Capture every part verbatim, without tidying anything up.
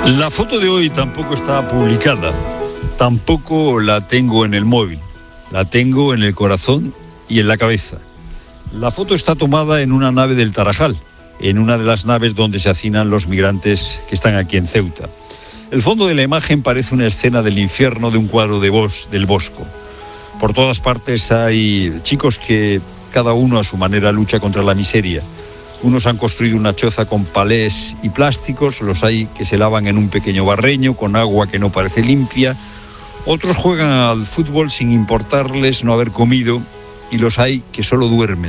La foto de hoy tampoco está publicada, tampoco la tengo en el móvil, la tengo en el corazón y en la cabeza. La foto está tomada en una nave del Tarajal, en una de las naves donde se hacinan los migrantes que están aquí en Ceuta. El fondo de la imagen parece una escena del infierno de un cuadro de Bos, del Bosco. Por todas partes hay chicos que cada uno a su manera lucha contra la miseria. Unos han construido una choza con palés y plásticos, los hay que se lavan en un pequeño barreño con agua que no parece limpia. Otros juegan al fútbol sin importarles no haber comido y los hay que solo duermen.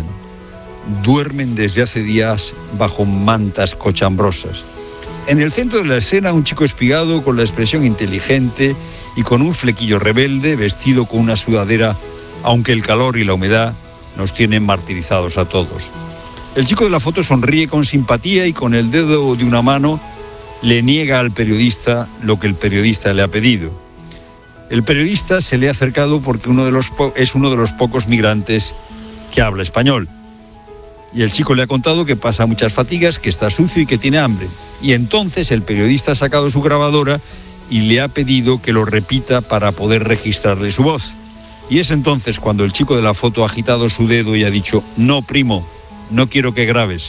Duermen desde hace días bajo mantas cochambrosas. En el centro de la escena, un chico espigado con la expresión inteligente y con un flequillo rebelde, vestido con una sudadera, aunque el calor y la humedad nos tienen martirizados a todos. El chico de la foto sonríe con simpatía y con el dedo de una mano le niega al periodista lo que el periodista le ha pedido. El periodista se le ha acercado porque uno de los po- es uno de los pocos migrantes que habla español. Y el chico le ha contado que pasa muchas fatigas, que está sucio y que tiene hambre. Y entonces el periodista ha sacado su grabadora y le ha pedido que lo repita para poder registrarle su voz. Y es entonces cuando el chico de la foto ha agitado su dedo y ha dicho: no, primo, no quiero que grabes.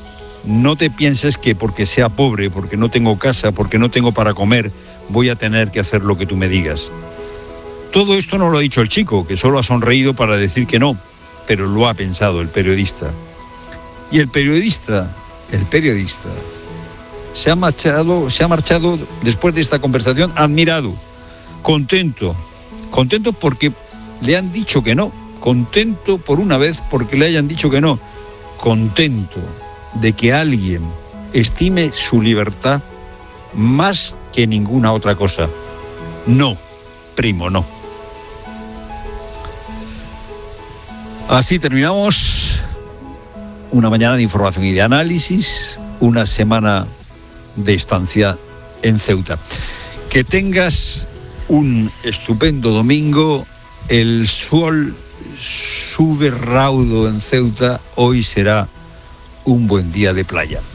No te pienses que porque sea pobre, porque no tengo casa, porque no tengo para comer, voy a tener que hacer lo que tú me digas. Todo esto no lo ha dicho el chico, que solo ha sonreído para decir que no, pero lo ha pensado el periodista. Y el periodista, el periodista, se ha marchado, se ha marchado después de esta conversación admirado, contento, contento porque le han dicho que no, contento por una vez porque le hayan dicho que no, contento de que alguien estime su libertad más que ninguna otra cosa. No, primo, no. Así terminamos una mañana de información y de análisis, una semana de estancia en Ceuta. Que tengas un estupendo domingo. El sol sube raudo en Ceuta. Hoy será un buen día de playa.